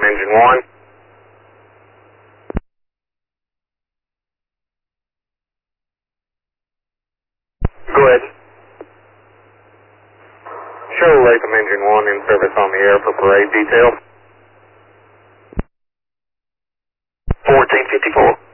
Engine 1. Go ahead. Show Latham Engine 1 in service on the air for parade detail. 1454.